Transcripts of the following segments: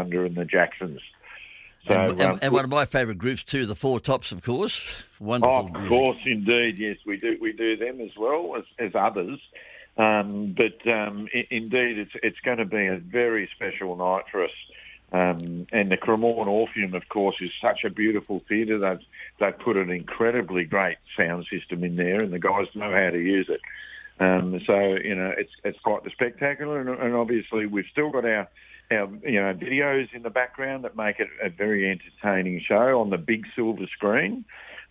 Wonder and the Jacksons. So, and one of my favourite groups too, the Four Tops, of course. Wonderful. Of course, indeed, yes, we do them as well as others. But indeed, it's going to be a very special night for us. And the Cremorne Orpheum, of course, is such a beautiful theatre. They've put an incredibly great sound system in there, and the guys know how to use it. So it's quite spectacular, and obviously we've still got our videos in the background that make it a very entertaining show on the big silver screen.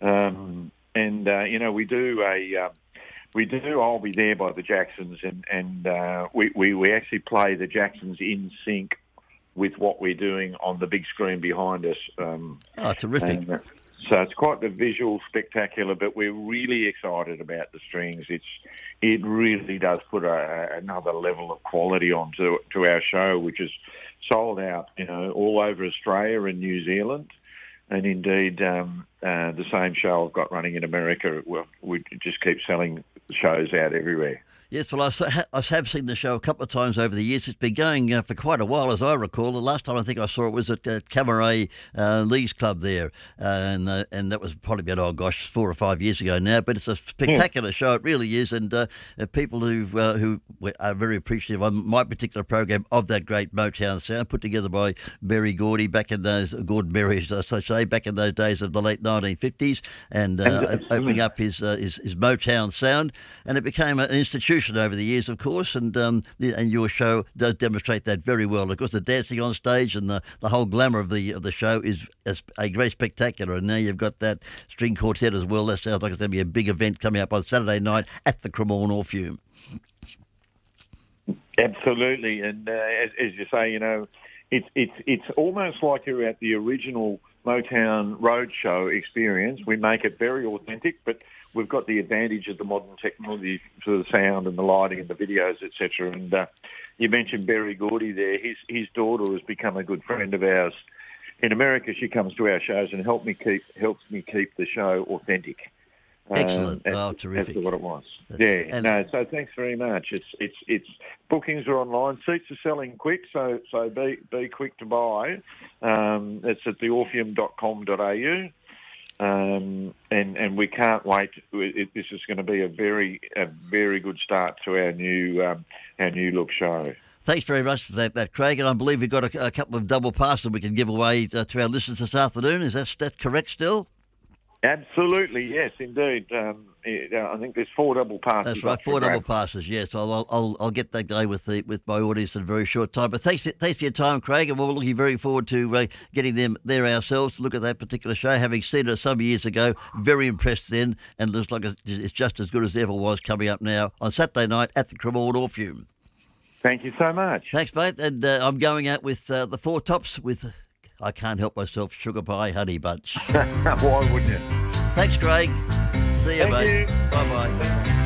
We do I'll Be There by the Jacksons, and we actually play the Jacksons in sync with what we're doing on the big screen behind us. Terrific. So it's quite the visual spectacular, but we're really excited about the strings. It really does put another level of quality onto our show, which is sold out, all over Australia and New Zealand. And indeed, the same show I've got running in America, we just keep selling shows out everywhere. Yes, well, I have seen the show a couple of times over the years. It's been going for quite a while, as I recall. The last time I think I saw it was at Camaret Lee's Club there, and that was probably about 4 or 5 years ago now. But it's a spectacular show, it really is, and people who are very appreciative on my particular program of that great Motown sound put together by Berry Gordy back in those Gordon Berry, as I say, back in those days of the late 1950s, and opening up his Motown sound, and it became an institution over the years, of course, and your show does demonstrate that very well. Of course, the dancing on stage and the whole glamour of the show is a great spectacular. And now you've got that string quartet as well. That sounds like it's going to be a big event coming up on Saturday night at the Cremorne Orpheum. Absolutely, and as you say, it's almost like you're at the original Motown Roadshow experience. We make it very authentic, but we've got the advantage of the modern technology for the sound and the lighting and the videos, etc. And you mentioned Berry Gordy there. His daughter has become a good friend of ours. In America, she comes to our shows and helps me keep the show authentic. Excellent. Terrific. That's what it was. So thanks very much. It's bookings are online. Seats are selling quick, so be quick to buy. It's at theorpheum.com.au. And we can't wait. This is going to be a very good start to our new look show. Thanks very much for that, Craig. And I believe we've got a couple of double passes we can give away to our listeners this afternoon. Is that correct still? Absolutely, yes, indeed. I think there's 4 double passes. That's right, 4 double passes. Yes, I'll get that going with my audience in a very short time. But thanks for your time, Craig, and we're looking very forward to getting them there ourselves to look at that particular show. Having seen it some years ago, very impressed then, and looks like it's just as good as it ever was coming up now on Saturday night at the Cremorne Orpheum. Thank you so much. Thanks, mate. And I'm going out with the Four Tops with I Can't Help Myself, Sugar Pie Honey Bunch. Why wouldn't you? Thanks, Craig. See you, Thank mate. you. Bye-bye.